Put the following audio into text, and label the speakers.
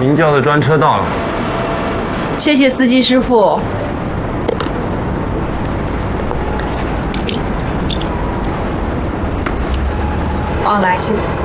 Speaker 1: 您叫的专车到了。
Speaker 2: 谢谢司机师傅。哦，来，请。